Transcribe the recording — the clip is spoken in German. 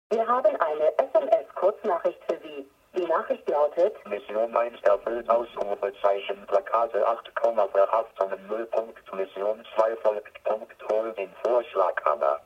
Wir haben eine SMS-Kurznachricht für Sie. Die Nachricht lautet: Mission 1 erfüllt, Ausrufezeichen, Plakate 8, verhaftung 0. Mission 2 folgt, hol den Vorschlaghammer.